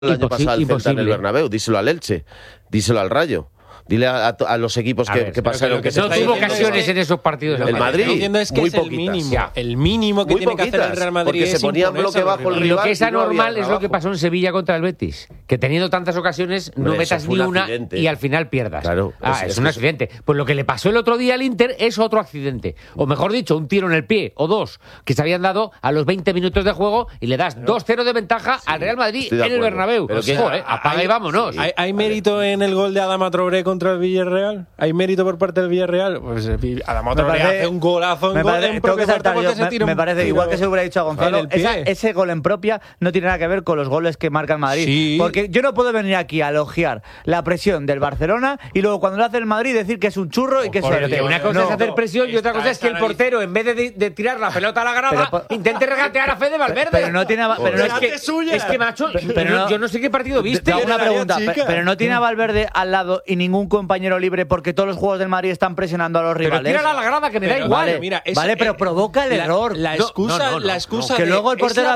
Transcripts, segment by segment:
el año pasado al Celta en el Bernabéu, díselo al Elche, díselo al Rayo. Dile a los equipos que pasaron. Que no tuvo ocasiones en esos partidos. El Madrid, no entiendo es que muy es el poquitas. mínimo. El mínimo que muy tiene poquitas, que hacer el Real Madrid porque es se ponía en bloque bajo el Y rival. lo que es anormal es lo que pasó en Sevilla contra el Betis. Que teniendo tantas ocasiones no metas ni una y al final pierdas. Claro, es un accidente. Pues lo que le pasó el otro día al Inter es otro accidente. O mejor dicho, un tiro en el pie o dos que se habían dado a los 20 minutos de juego y le das 2-0 de ventaja al Real Madrid en el Bernabéu. Pero apaga y vámonos. ¿Hay mérito en el gol de Adama Traoré contra el Villarreal? ¿Hay mérito por parte del Villarreal? Pues Adama Traoré hace un golazo en propia puerta porque se tira. Me parece, igual que se hubiera dicho a Gonzalo, ese gol en propia no tiene nada que ver con los goles que marca el Madrid. Sí. Porque yo no puedo venir aquí a elogiar la presión del Barcelona y luego cuando lo hace el Madrid decir que es un churro y que es suerte. Una cosa es hacer presión y otra cosa es que el portero, en vez de tirar la pelota a la grada, intente regatear a Fede Valverde. Pero no tiene... Es que macho, yo no sé qué partido viste. Te hago una pregunta, pero no tiene a Valverde al lado y ningún compañero libre porque todos los juegos del Madrid están presionando a los rivales. Pero tírala a la grada, que me da igual. Vale, pero provoca el error. La excusa que luego el portero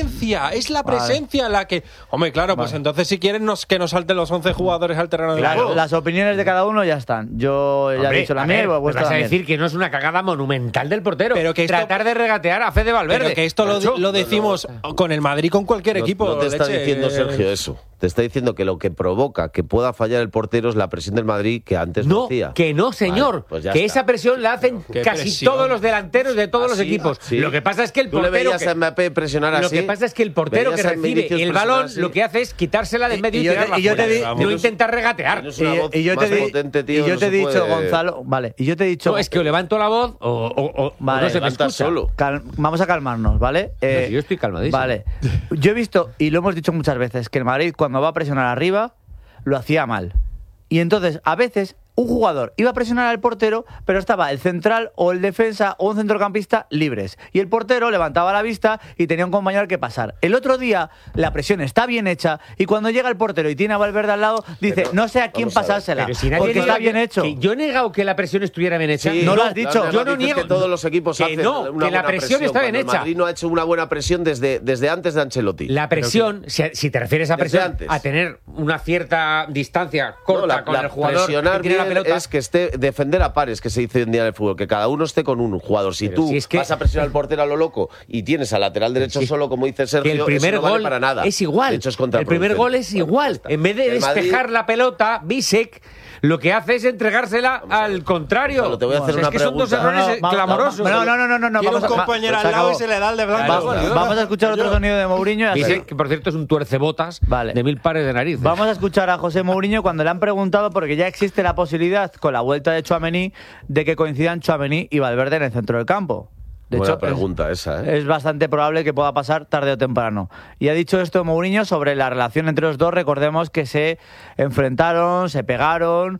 es la presencia la que... Hombre, claro, pues entonces si quieren que nos salten los 11 jugadores al terreno de juego. Las opiniones de cada uno ya están. Yo ya he dicho la mía y vas a decir que no es una cagada monumental del portero. Pero que tratar de regatear a Fede Valverde. Pero que esto lo decimos con el Madrid, con cualquier equipo. No te está diciendo Sergio eso. Te está diciendo que lo que provoca que pueda fallar el portero es la presión del Madrid que antes no hacía. Que no, señor. Vale, pues que esa presión la hacen casi todos los delanteros de todos los equipos. Sí. Lo que pasa es que el portero... ¿Tú le veías a Mbappé presionar así? Lo que pasa es que el portero que recibe el balón lo que hace es quitársela de en medio y tirarla fuera. No intentar regatear. Y yo te he dicho, Gonzalo... Vale, y yo te he dicho... No, es que o levanto la voz o no se me escucha. Solo. Vamos a calmarnos, ¿vale? Yo estoy calmadísimo. Vale. Yo he visto, y lo hemos dicho muchas veces, que el Madrid cuando va a presionar arriba, lo hacía mal. Y entonces, a veces, un jugador iba a presionar al portero, pero estaba el central o el defensa o un centrocampista libres. Y el portero levantaba la vista y tenía un compañero al que pasar. El otro día, la presión está bien hecha y cuando llega el portero y tiene a Valverde al lado, dice, pero, no sé a quién pasársela, porque está bien hecho. Yo he negado que la presión estuviera bien hecha. Sí, no lo has dicho. Yo no niego que todos los equipos hacen que la presión está bien hecha. El Madrid no ha hecho una buena presión desde antes de Ancelotti. La presión, si te refieres a presión, a tener una cierta distancia corta con el jugador que tiene la pelota, es que esté defender a pares, que se dice hoy en día en el fútbol, que cada uno esté con un jugador. Si tú vas a presionar al portero a lo loco y tienes al lateral derecho solo, como dice Sergio, el primer eso no gol vale para nada. Es igual. De hecho, es el primer gol es igual. En vez de despejar la pelota, Bisek lo que hace es entregársela al contrario. Gonzalo, te voy a hacer una que son dos errores clamorosos. No. Tiene un compañero al lado y se le da el de blanco. Vamos a escuchar otro sonido de Mourinho. Bisek, que por cierto es un tuercebotas de 1000 pares de narices. Vamos a escuchar a José Mourinho cuando le han preguntado, porque ya existe la posibilidad con la vuelta de Tchouaméni de que coincidan Tchouaméni y Valverde en el centro del campo. De Buena hecho, pregunta esa, ¿eh? Es bastante probable que pueda pasar tarde o temprano. Y ha dicho esto Mourinho sobre la relación entre los dos. Recordemos que se enfrentaron, se pegaron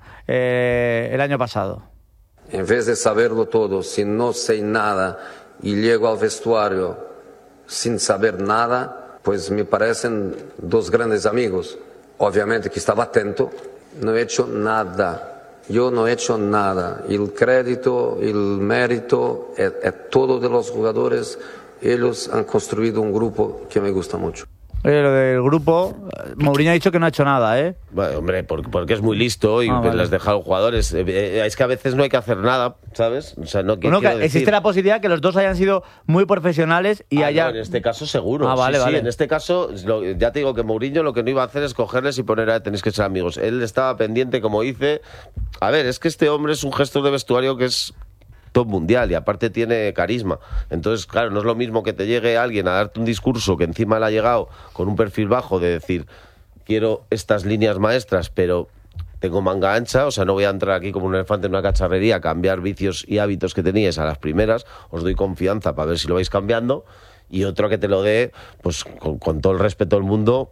el año pasado. En vez de saberlo todo, si no sé nada y llego al vestuario sin saber nada, pues me parecen dos grandes amigos. Obviamente que estaba atento, no he hecho nada. Yo no he hecho nada. El crédito, el mérito es todo de los jugadores. Ellos han construido un grupo que me gusta mucho. Lo del grupo, Mourinho ha dicho que no ha hecho nada, ¿eh? Bueno, hombre, porque es muy listo y les deja a los jugadores. Es que a veces no hay que hacer nada, ¿sabes? O sea, existe la posibilidad que los dos hayan sido muy profesionales y haya... No, en este caso seguro. Vale. Sí, en este caso, ya te digo que Mourinho lo que no iba a hacer es cogerles y poner tenéis que ser amigos. Él estaba pendiente, como dice... A ver, es que este hombre es un gestor de vestuario que es top mundial y aparte tiene carisma. Entonces, claro, no es lo mismo que te llegue alguien a darte un discurso que encima le ha llegado con un perfil bajo de decir, quiero estas líneas maestras, pero tengo manga ancha, o sea, no voy a entrar aquí como un elefante en una cacharrería a cambiar vicios y hábitos que teníais a las primeras, os doy confianza para ver si lo vais cambiando, y otro que te lo dé, pues con todo el respeto del mundo,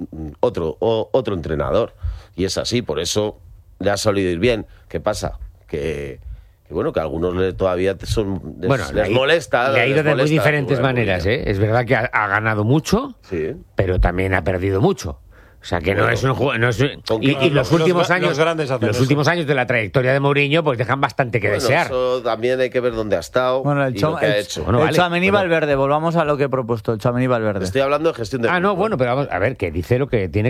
otro entrenador. Y es así, por eso le ha solido ir bien. ¿Qué pasa? Que a algunos todavía les molesta. Le ha ido de muy diferentes maneras, ¿eh? Es verdad que ha ganado mucho, pero también ha perdido mucho. O sea, que no es un juego. No es y los los últimos los años. grandes hacen Los eso. últimos años de la trayectoria de Mourinho, pues dejan bastante que desear. Eso también hay que ver dónde ha estado Bueno, el y lo que ha hecho. Bueno, el vale, Tchouaméni pero- Valverde, volvamos a lo que he propuesto, el Tchouaméni Valverde. Estoy hablando de gestión de No, grupo. bueno, pero vamos a ver, que dice lo que tiene